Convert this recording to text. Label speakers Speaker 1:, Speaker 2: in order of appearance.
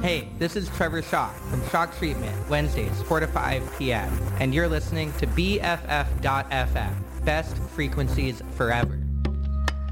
Speaker 1: Hey, this is Trevor Shock from Shock Treatment, Wednesdays, 4 to 5 p.m. And you're listening to BFF.FM, best frequencies forever.